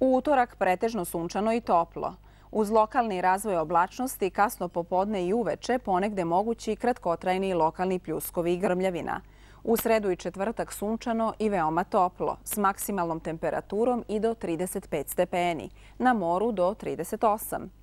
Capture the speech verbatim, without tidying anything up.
U utorak pretežno sunčano i toplo. Uz lokalni razvoj oblačnosti, kasno popodne i uveče ponegde mogući kratkotrajni i lokalni pljuskovi i grmljavina. U sredu i četvrtak sunčano i veoma toplo, s maksimalnom temperaturom i do trideset pet stepeni, na moru do trideset osam.